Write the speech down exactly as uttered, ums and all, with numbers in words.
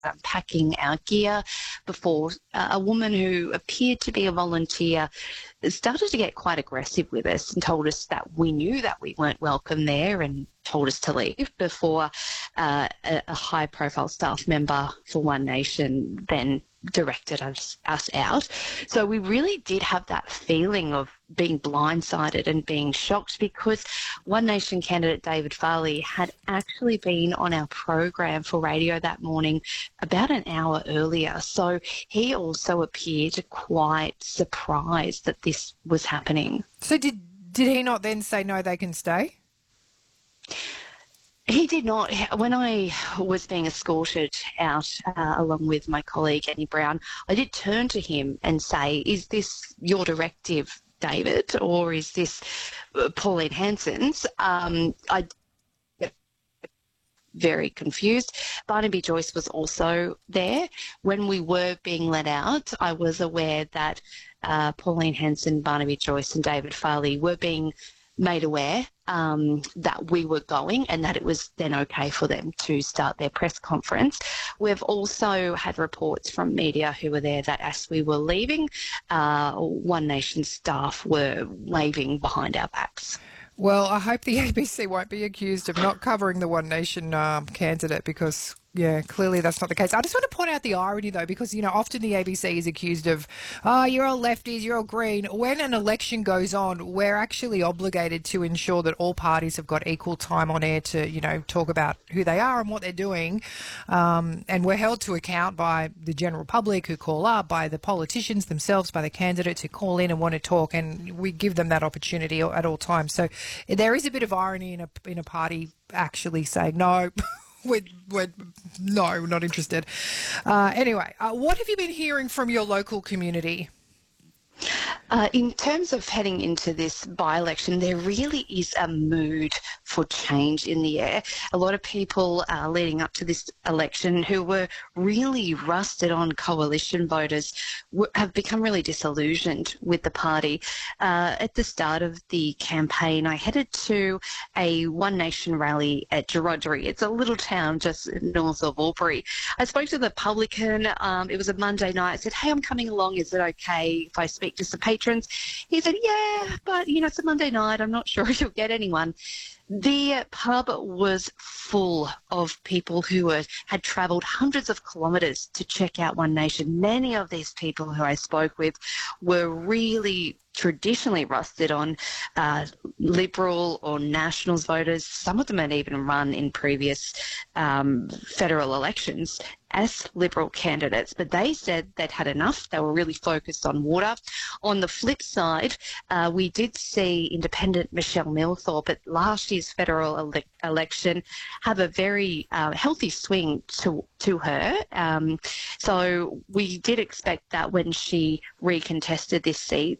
unpacking our gear before uh, a woman who appeared to be a volunteer started to get quite aggressive with us and told us that we knew that we weren't welcome there and told us to leave before uh, a, a high-profile staff member for One Nation then directed us, us out. So we really did have that feeling of being blindsided and being shocked because One Nation candidate David Farley had actually been on our program for radio that morning about an hour earlier. So he also appeared quite surprised that this was happening. So did did he not then say, no, they can stay? He did not. When I was being escorted out uh, along with my colleague Annie Brown, I did turn to him and say, is this your directive, David, or is this uh, Pauline Hanson's? Um, I very confused. Barnaby Joyce was also there. When we were being let out, I was aware that uh, Pauline Hanson, Barnaby Joyce and David Farley were being made aware um, that we were going and that it was then okay for them to start their press conference. We've also had reports from media who were there that as we were leaving, uh, One Nation staff were waving behind our backs. Well, I hope the A B C won't be accused of not covering the One Nation um, candidate because, yeah, clearly that's not the case. I just want to point out the irony, though, because, you know, often the A B C is accused of, oh, you're all lefties, you're all green. When an election goes on, we're actually obligated to ensure that all parties have got equal time on air to, you know, talk about who they are and what they're doing. Um, and we're held to account by the general public who call up, by the politicians themselves, by the candidates who call in and want to talk, and we give them that opportunity at all times. So there is a bit of irony in a, in a party actually saying, no, We're, we're, no, not interested. Uh, anyway, uh, what have you been hearing from your local community? Uh, in terms of heading into this by-election, there really is a mood for change in the air. A lot of people uh, leading up to this election who were really rusted on coalition voters w- have become really disillusioned with the party. Uh, at the start of the campaign, I headed to a One Nation rally at Gerodgery. It's a little town just north of Albury. I spoke to the publican. Um, it was a Monday night. I said, hey, I'm coming along. Is it okay if I speak to some patrons? He said, yeah, but, you know, it's a Monday night. I'm not sure if you'll get anyone. The pub was full of people who were, had travelled hundreds of kilometres to check out One Nation. Many of these people who I spoke with were really traditionally rusted on uh, Liberal or Nationals voters. Some of them had even run in previous um, federal elections as Liberal candidates, but they said they'd had enough. They were really focused on water. On the flip side, uh, we did see independent Michelle Millthorpe at last year's federal ele- election have a very uh, healthy swing to, to her. Um, so we did expect that when she recontested this seat